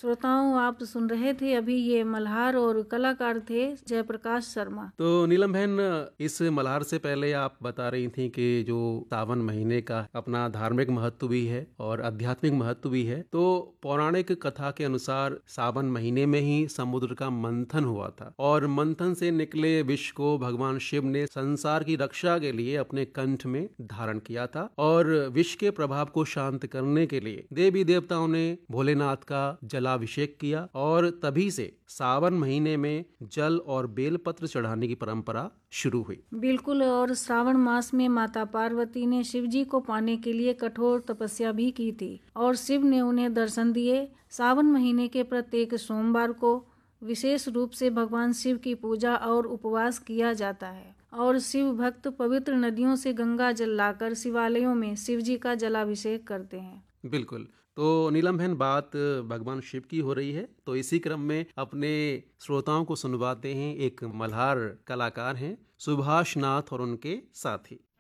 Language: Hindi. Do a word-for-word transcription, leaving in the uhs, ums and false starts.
श्रोताओं, आप सुन रहे थे अभी ये मल्हार और कलाकार थे जयप्रकाश शर्मा। तो नीलम बहन, इस मल्हार से पहले आप बता रही थी कि जो सावन महीने का अपना धार्मिक महत्व भी है और आध्यात्मिक महत्व भी है। तो पौराणिक कथा के अनुसार सावन महीने में ही समुद्र का मंथन हुआ था और मंथन से निकले विष को भगवान शिव ने संसार की रक्षा के लिए अपने कंठ में धारण किया था और विष के प्रभाव को शांत करने के लिए देवी देवताओं ने भोलेनाथ का जलाभिषेक किया और तभी से सावन महीने में जल और बेलपत्र चढ़ाने की परंपरा शुरू हुई। बिल्कुल, और श्रावण मास में माता पार्वती ने शिव जी को पाने के लिए कठोर तपस्या भी की थी और शिव ने उन्हें दर्शन दिए। सावन महीने के प्रत्येक सोमवार को विशेष रूप से भगवान शिव की पूजा और उपवास किया जाता है और शिव भक्त पवित्र नदियों से गंगा जल लाकर शिवालयों में शिव जी का जलाभिषेक करते हैं। बिल्कुल। तो नीलम बहन, बात भगवान शिव की हो रही है, तो इसी क्रम में अपने श्रोताओं को सुनवाते हैं एक मल्हार कलाकार हैं सुभाष नाथ और उनके साथी।